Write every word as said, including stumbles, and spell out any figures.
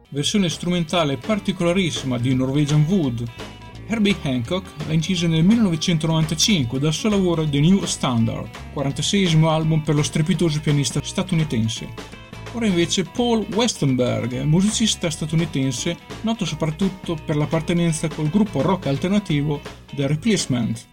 versione strumentale particolarissima di Norwegian Wood. Herbie Hancock la incise nel millenovecentonovantacinque dal suo lavoro The New Standard, quarantaseiesimo album per lo strepitoso pianista statunitense. Ora invece Paul Westenberg, musicista statunitense noto soprattutto per l'appartenenza col gruppo rock alternativo The Replacement.